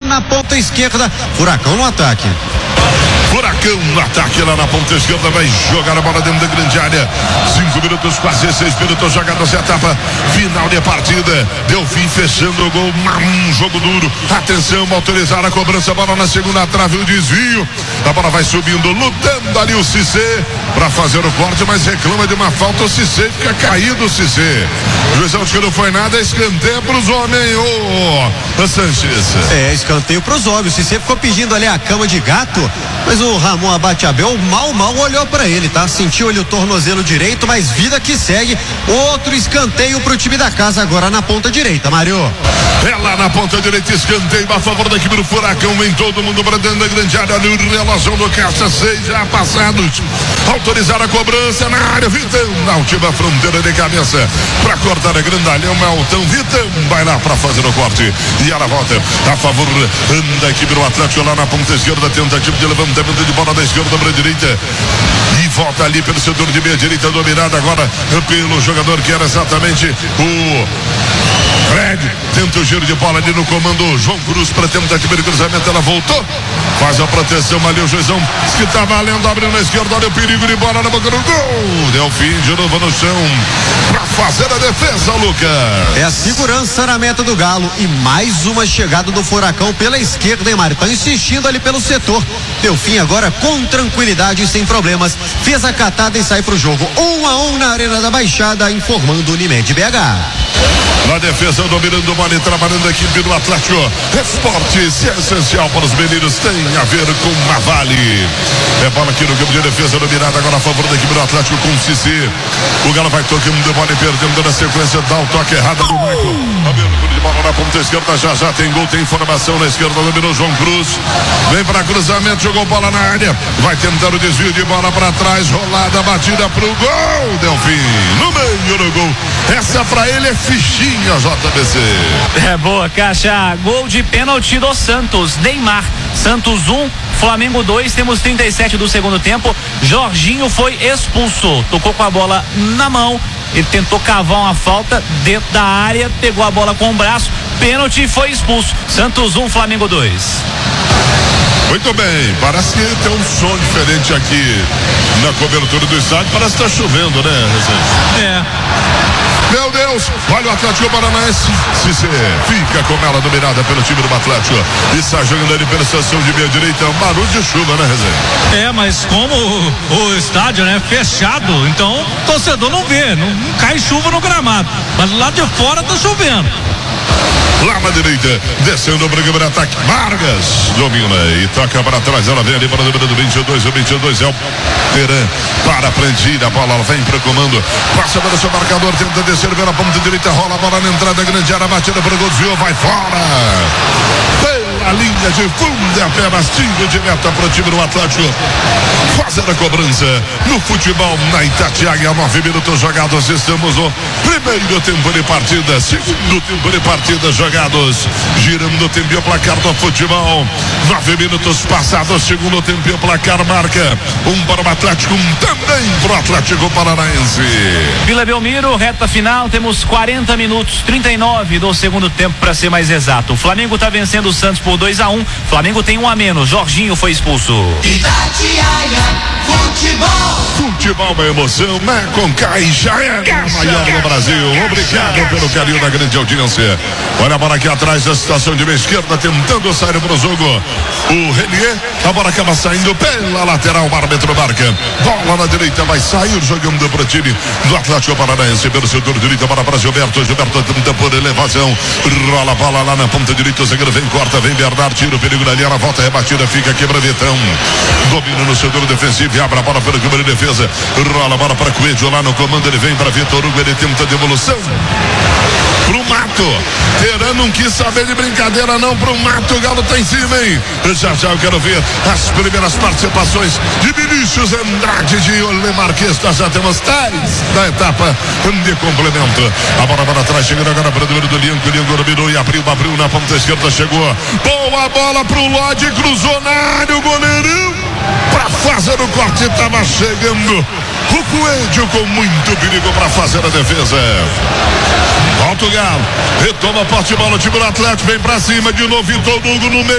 na ponta esquerda. Furacão no ataque. Furacão no ataque lá na ponta esquerda, vai jogar a bola dentro da grande área. 5 minutos, quase 6 minutos jogados, etapa final de partida. Delfim fechando o gol, um jogo duro. Atenção, autorizar a cobrança, bola na segunda trave, o desvio. A bola vai subindo, lutando ali o Cissé para fazer o corte, mas reclama de uma falta. O Cissé fica caído, o Cissé. O juizão diz que não foi nada, escanteio para os homens. Ô, Sanches. Escanteio para os homens. O Cissé ficou pedindo ali a cama de gato, mas o Ramon Abateabel mal olhou para ele, tá? Sentiu ali o tornozelo direito, mas vida que segue. Outro escanteio pro time da casa agora na ponta direita, Mário. É lá na ponta direita, escanteio a favor da equipe do Furacão. Vem todo mundo para dentro da grande área. No relógio do Caixa, 6 já passados. Autorizar a cobrança na área. Vitão, na última fronteira de cabeça para cortar a grandalhão. Maltão, Vitão vai lá para fazer o corte. E ela volta a favor da equipe do Atlético lá na ponta esquerda. Tentativa de levantamento de bola da esquerda para a direita. E volta ali pelo setor de meia direita, dominada agora pelo jogador que era exatamente o Fred. Tenta o giro de bola ali no comando. João Cruz para tentativa de cruzamento. Ela voltou. Faz a proteção ali. O juizão diz que tá valendo. Abriu na esquerda. Olha o perigo de bola na boca do gol. Delfim de novo no chão para fazer a defesa, Lucas. É a segurança na meta do Galo. E mais uma chegada do Furacão pela esquerda, hein, Mário? Tá insistindo ali pelo setor. Delfim agora com tranquilidade e sem problemas. Fez a catada e sai pro jogo. 1-1 na Arena da Baixada, informando o Unimed BH. Na defesa, dominando o bola e trabalhando a equipe do Atlético. Esporte, se é essencial para os meninos, tem a ver com Mavali. É bola aqui no campo de defesa, dominada agora a favor da equipe do Atlético com o Cissé. O Galo vai tocando de bola e perdendo na sequência, dá o toque errado do Michael. Abertura de bola na ponta esquerda, já tem gol, tem informação na esquerda, dominou João Cruz. Vem para cruzamento, jogou bola na área. Vai tentar o desvio de bola para trás, rolada, batida pro gol. Delfim, no meio do gol. Essa pra ele é fichinha, JBC. É boa, Caixa. Gol de pênalti do Santos. Neymar. Santos 1, Flamengo 2. Temos 37 do segundo tempo. Jorginho foi expulso. Tocou com a bola na mão. Ele tentou cavar uma falta dentro da área. Pegou a bola com o braço. Pênalti e foi expulso. Santos 1, Flamengo 2. Muito bem, parece que tem um som diferente aqui na cobertura do estádio. Parece que tá chovendo, né, Rezende? Meu Deus, olha o Atlético Paranaense. Cissé fica com ela dominada pelo time do Atlético. E está jogando ali pela estação de meia direita. Um barulho de chuva, né, Rezende? Mas como o estádio, né, fechado, então o torcedor não vê, não cai chuva no gramado. Mas lá de fora tá chovendo. Lá na direita, descendo o primeiro ataque. Vargas domina e toca para trás. Ela vem ali para o número do 22. O 22 é o Teran para a plantilha. A bola vem para o comando. Passa para o seu marcador. Tenta descer pela ponta direita. Rola a bola na entrada. Grande área. Batida para o gol. Desviou. Vai fora. Pela linha de fundo. Apenas tiro de meta para o time do Atlético. Fazer a cobrança no futebol na Itatiaia. 9 minutos jogados. Estamos no primeiro tempo de partida. Segundo tempo de partida jogados. Girando o tempo e o placar do futebol. 9 minutos passados. Segundo tempo e o placar marca. Um para o Atlético, também para o Atlético Paranaense. Vila Belmiro, reta final. Temos 40 minutos, 39 do segundo tempo, para ser mais exato. O Flamengo está vencendo o Santos por 2-1. Flamengo tem 1 a menos. Jorginho foi expulso. Itatiaia Futebol. Futebol, uma emoção, né? Com Caixa é a maior do Brasil. Obrigado pelo carinho da grande audiência. Olha a bola aqui atrás da situação de meia esquerda, tentando sair para o jogo. O Renier, a bola acaba saindo pela lateral, o árbitro marca. Bola na direita, vai sair jogando para o time do Atlético Paranaense. Pelo setor direito, bola para Gilberto. Gilberto tenta por elevação. Rola a bola lá na ponta direita. O zagueiro vem, corta, vem Bernardo, tira o perigo na linha. Ela volta, rebatida, fica quebra Vitão. Domina no setor defensivo e abre a bola pelo câmera de defesa. Rola a bola para Coelho lá no comando. Ele vem para Vitor Hugo. Ele tenta a devolução pro Mato. Teran não quis saber de brincadeira não, pro Mato. O Galo tá em cima, hein? Já eu quero ver as primeiras participações de Vinícius Andrade, de Olemarques. Nós já temos 10 da etapa de complemento. A bola para trás, chegando agora para o número do Lianco. O Lianco dominou e abriu na ponta esquerda, chegou. Boa bola pro Lodi, cruzou na área, o goleirão para fazer o corte, estava chegando o Coelho com muito perigo para fazer a defesa. Volta o Galo, retoma a posse de bola, o time do Atlético vem para cima de novo, Vitor Hugo no meio.